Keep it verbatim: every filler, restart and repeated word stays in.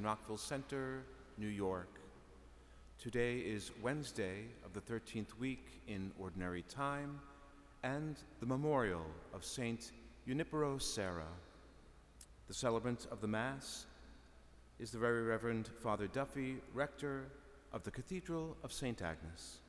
Rockville Center, New York. Today is Wednesday of the thirteenth week in Ordinary Time and the memorial of Saint Junipero Serra. The celebrant of the Mass is the Very Reverend Father Duffy, Rector of the Cathedral of Saint Agnes.